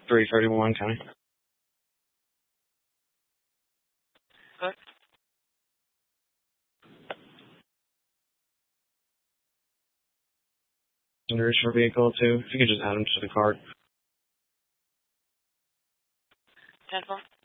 331 County. Good. Under your vehicle too. If you could just add them to the card. 10-4.